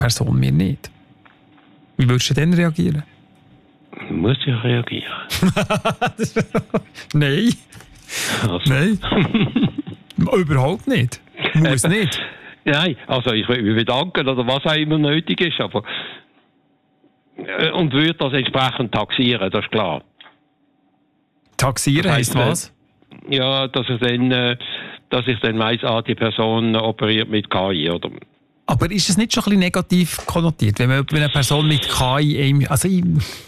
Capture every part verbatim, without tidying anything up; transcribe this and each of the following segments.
Person mir nicht. Wie würdest du denn reagieren? Muss ich reagieren? Nein. Also. Nein. Überhaupt nicht. Muss nicht. Nein, also ich will mich bedanken oder was auch immer nötig ist, aber und würde das entsprechend taxieren, das ist klar. Taxieren das heisst was? Ja, dass ich dann, dass ich dann weiss, ah, die Person operiert mit K I, oder? Aber ist es nicht schon ein bisschen negativ konnotiert, wenn, man, wenn eine Person mit K I... Also ich,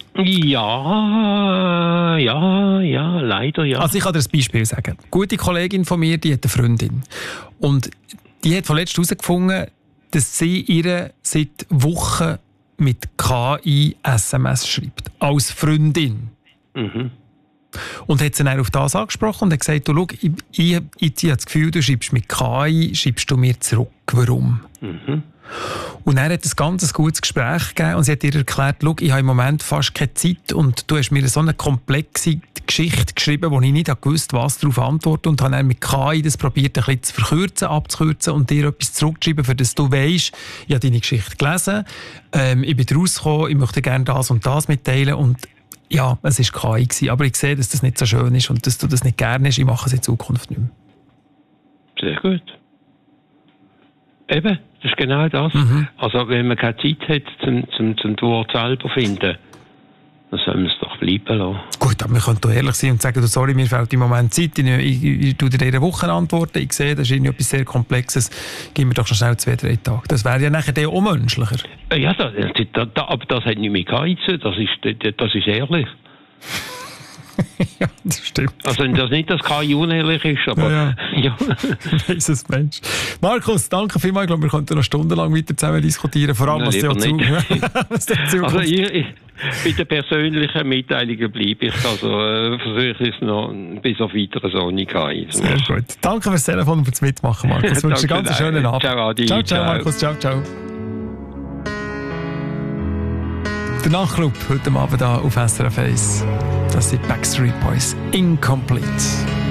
ja, ja, ja, leider ja. Also ich kann dir ein Beispiel sagen. Eine gute Kollegin von mir, die hat eine Freundin. Und die hat vorletzt herausgefunden, dass sie ihr seit Wochen mit K I S M S schreibt. Als Freundin. Mhm. Und hat sie dann auf das angesprochen und hat gesagt, du, schau, ich, ich, ich habe das Gefühl, du schreibst mit K I, schreibst du mir zurück. Warum? Mhm. Und dann hat es ein ganz gutes Gespräch gegeben und sie hat ihr erklärt, schau, ich habe im Moment fast keine Zeit und du hast mir so eine komplexe Geschichte geschrieben, wo ich nicht gewusst habe, was darauf antworten, und habe dann mit K I das probiert, ein bisschen zu verkürzen, abzukürzen und dir etwas zurückzuschreiben, für das du weisst, ich habe deine Geschichte gelesen, ähm, ich bin rausgekommen, ich möchte gerne das und das mitteilen und ja, es war K I gewesen, aber ich sehe, dass das nicht so schön ist und dass du das nicht gerne hast, ich mache es in Zukunft nicht mehr. Sehr gut. Eben, das ist genau das. Mhm. Also wenn man keine Zeit hat, zum, zum, zum Wort selber finden, dann soll man es doch bleiben lassen. Gut, aber wir können doch ehrlich sein und sagen, du, sorry, mir fehlt im Moment Zeit, ich, ich, ich tue dir in einer Woche antworten, ich sehe, das ist etwas sehr Komplexes, gib mir doch schon schnell zwei, drei Tage. Das wäre ja nachher auch menschlicher. Ja, das, das, das, aber das hat nicht mit K I zu tun, das ist, das ist ehrlich. Ja, das stimmt. Also das nicht, dass K I unehrlich ist, aber ja. ja. Weiss Mensch. Markus, danke vielmals. Ich glaube, wir könnten noch stundenlang weiter zusammen diskutieren, vor allem Na, was dir zu zu Also ich, ich, bei den persönlichen Mitteilungen bleibe ich, also äh, versuche ich es noch bis auf weiteres ohne K I. Sehr gut. Danke fürs Telefon und fürs Mitmachen, Markus. Ich wünsche dir einen ganz schönen Abend. Ciao, Adi. Ciao, ciao, Markus. Ciao, ciao. Der Nachtclub heute Abend hier auf S R F eins. Das sind Backstreet Boys. Incomplete.